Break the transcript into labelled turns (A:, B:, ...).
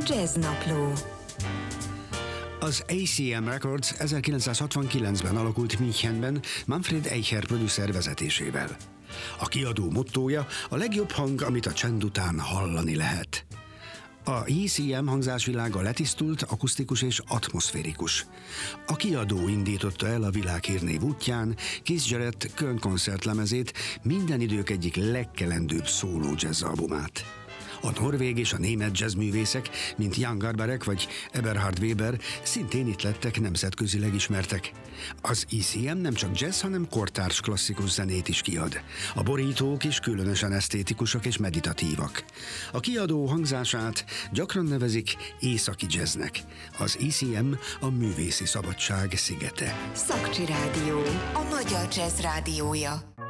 A: Jazznapló.
B: Az ACM Records 1969-ben alakult Münchenben Manfred Eicher producer vezetésével. A kiadó mottója: a legjobb hang, amit a csend után hallani lehet. A ECM hangzásvilága letisztult, akusztikus és atmoszférikus. A kiadó indította el a világhírnév útján Keith Jarrett Köln koncertlemezét, minden idők egyik legkelendőbb szóló jazzalbumát. A norvég és a német jazzművészek, mint Jan Garbarek vagy Eberhard Weber, szintén itt lettek nemzetközileg ismertek. Az ECM nem csak jazz, hanem kortárs klasszikus zenét is kiad. A borítók is különösen esztétikusak és meditatívak. A kiadó hangzását gyakran nevezik északi jazznek. Az ECM a művészi szabadság szigete.
A: Szakcsi Rádió, a magyar jazz rádiója.